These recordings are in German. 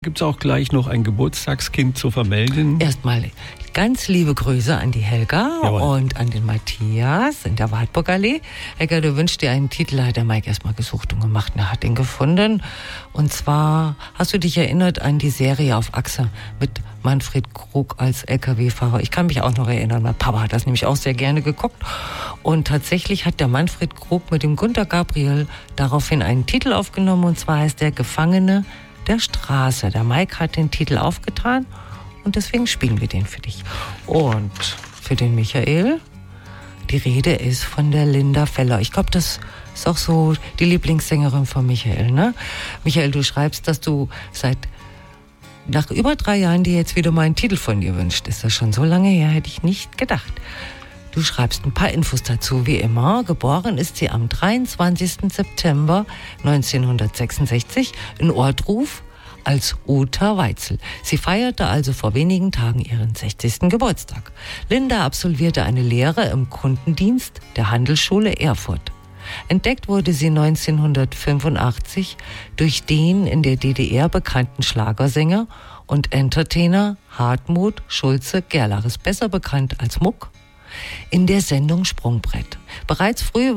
Gibt es auch gleich noch ein Geburtstagskind zu vermelden? Erstmal ganz liebe Grüße an die Helga. Jawohl. Und an den Matthias in der Wartburgallee. Helga, du wünschst dir einen Titel, hat der Mike erstmal gesucht und gemacht. Er hat ihn gefunden. Und zwar, hast du dich erinnert an die Serie auf Achse mit Manfred Krug als LKW-Fahrer? Ich kann mich auch noch erinnern, mein Papa hat das nämlich auch sehr gerne geguckt. Und tatsächlich hat der Manfred Krug mit dem Günter Gabriel daraufhin einen Titel aufgenommen. Und zwar heißt der Gefangene der Straße. Der Mike hat den Titel aufgetan und deswegen spielen wir den für dich. Und für den Michael, die Rede ist von der Linda Feller. Ich glaube, das ist auch so die Lieblingssängerin von Michael, ne? Michael, du schreibst, dass du nach über 3 Jahren dir jetzt wieder mal einen Titel von dir wünscht. Ist das schon so lange her? Hätte ich nicht gedacht. Du schreibst ein paar Infos dazu, wie immer. Geboren ist sie am 23. September 1966 in Ohrdruf als Uta Weitzel. Sie feierte also vor wenigen Tagen ihren 60. Geburtstag. Linda absolvierte eine Lehre im Kundendienst der Handelsschule Erfurt. Entdeckt wurde sie 1985 durch den in der DDR bekannten Schlagersänger und Entertainer Hartmut Schulze-Gerlach, besser bekannt als Muck, in der Sendung Sprungbrett. Bereits früh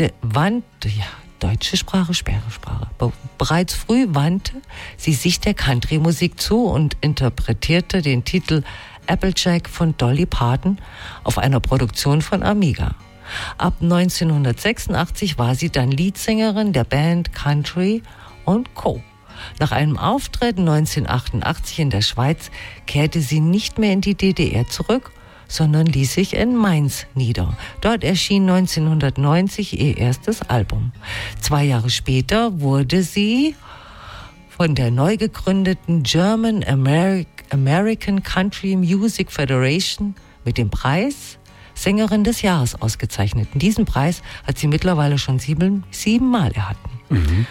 Bereits früh wandte sie sich der Country-Musik zu und interpretierte den Titel Applejack von Dolly Parton auf einer Produktion von Amiga. Ab 1986 war sie dann Leadsängerin der Band Country & Co. Nach einem Auftritt 1988 in der Schweiz kehrte sie nicht mehr in die DDR zurück, sondern ließ sich in Mainz nieder. Dort erschien 1990 ihr erstes Album. 2 Jahre später wurde sie von der neu gegründeten German American Country Music Federation mit dem Preis Sängerin des Jahres ausgezeichnet. Diesen Preis hat sie mittlerweile schon 7 Mal erhalten.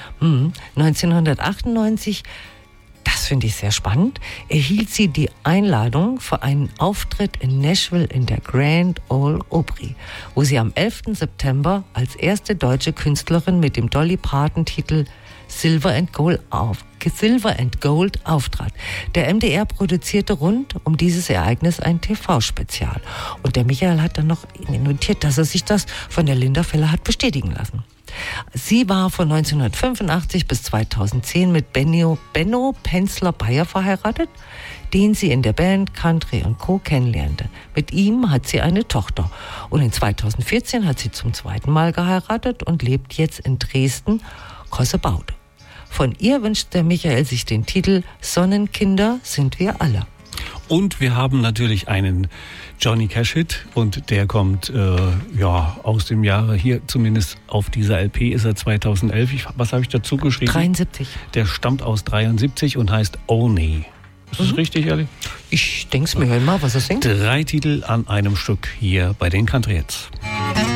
1998, das finde ich sehr spannend, erhielt sie die Einladung für einen Auftritt in Nashville in der Grand Ole Opry, wo sie am 11. September als erste deutsche Künstlerin mit dem Dolly Parton-Titel Silver and Gold auftrat. Der MDR produzierte rund um dieses Ereignis ein TV-Spezial. Und der Michael hat dann noch notiert, dass er sich das von der Linda Feller hat bestätigen lassen. Sie war von 1985 bis 2010 mit Benno Penzler-Beyer verheiratet, den sie in der Band Country & Co. kennenlernte. Mit ihm hat sie eine Tochter. Und in 2014 hat sie zum 2. Mal geheiratet und lebt jetzt in Dresden-Kossebaude. Von ihr wünscht der Michael sich den Titel Sonnenkinder sind wir alle. Und wir haben natürlich einen Johnny Cash-Hit und der kommt aus dem Jahre, hier zumindest auf dieser LP ist er 2011. Was habe ich dazu geschrieben? 73. Der stammt aus 73 und heißt Oni. Ist das richtig, Ali? Ich denke es mir, hör mal, was er singt. 3 Titel an einem Stück hier bei den Country Hits.